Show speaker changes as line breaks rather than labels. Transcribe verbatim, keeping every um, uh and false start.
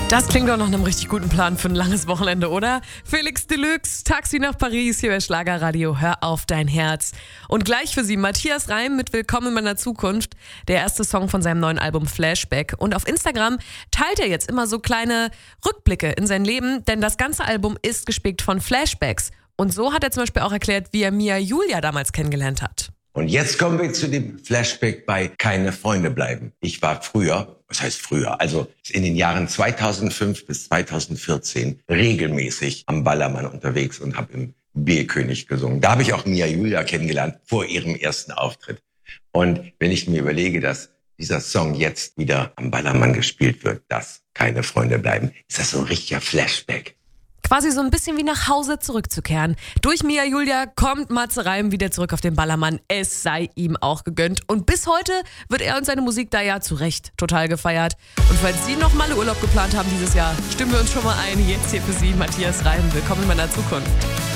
Das klingt doch nach einem richtig guten Plan für ein langes Wochenende, oder? Felix Deluxe, Taxi nach Paris, hier bei Schlagerradio, hör auf dein Herz. Und gleich für Sie Matthias Reim mit Willkommen in meiner Zukunft, der erste Song von seinem neuen Album Flashback. Und auf Instagram teilt er jetzt immer so kleine Rückblicke in sein Leben, denn das ganze Album ist gespickt von Flashbacks. Und so hat er zum Beispiel auch erklärt, wie er Mia Julia damals kennengelernt hat.
Und jetzt kommen wir zu dem Flashback bei Keine Freunde bleiben. Ich war früher, was heißt früher, also in den Jahren zweitausendfünf bis zweitausendvierzehn regelmäßig am Ballermann unterwegs und habe im B-König gesungen. Da habe ich auch Mia Julia kennengelernt vor ihrem ersten Auftritt. Und wenn ich mir überlege, dass dieser Song jetzt wieder am Ballermann gespielt wird, dass Keine Freunde bleiben, ist das so ein richtiger Flashback.
Quasi so ein bisschen wie nach Hause zurückzukehren. Durch Mia Julia kommt Matze Reim wieder zurück auf den Ballermann. Es sei ihm auch gegönnt. Und bis heute wird er und seine Musik da ja zu Recht total gefeiert. Und falls Sie noch mal Urlaub geplant haben dieses Jahr, stimmen wir uns schon mal ein. Jetzt hier für Sie Matthias Reim. Willkommen in meiner Zukunft.